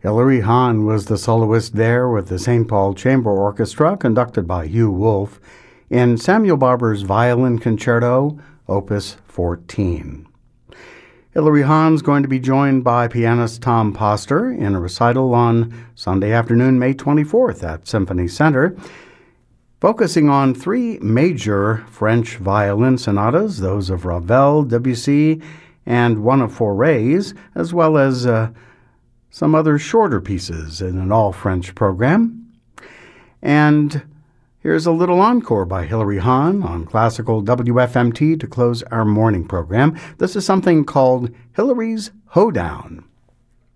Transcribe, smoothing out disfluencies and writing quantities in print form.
Hilary Hahn was the soloist there with the St. Paul Chamber Orchestra, conducted by Hugh Wolf, in Samuel Barber's Violin Concerto, Opus 14. Hilary Hahn's going to be joined by pianist Tom Poster in a recital on Sunday afternoon, May 24th at Symphony Center, focusing on three major French violin sonatas, those of Ravel, Debussy, and one of Fauré's, as well as some other shorter pieces in an all-French program. And here's a little encore by Hilary Hahn on classical WFMT to close our morning program. This is something called Hilary's Hoedown.